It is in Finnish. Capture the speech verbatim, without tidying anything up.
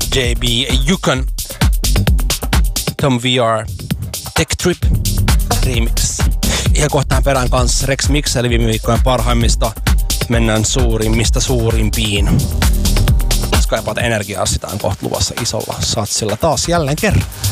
J B Yukon, Tom V R, Tech Trip remix. Ihan kohtaan perään kanssa Rex Mixeli viime viikkojen parhaimmista. Mennään suurimmista suurimpiin. Jos kaipaat energiaa, sitä on kohta luvassa isolla satsilla taas jälleen kerran.